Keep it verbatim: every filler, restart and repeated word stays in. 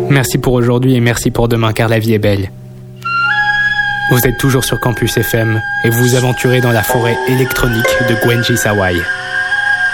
Merci pour aujourd'hui et merci pour demain, car la vie est belle. Vous êtes toujours sur Campus F M et vous vous aventurez dans la forêt électronique de Gwenji Sawai.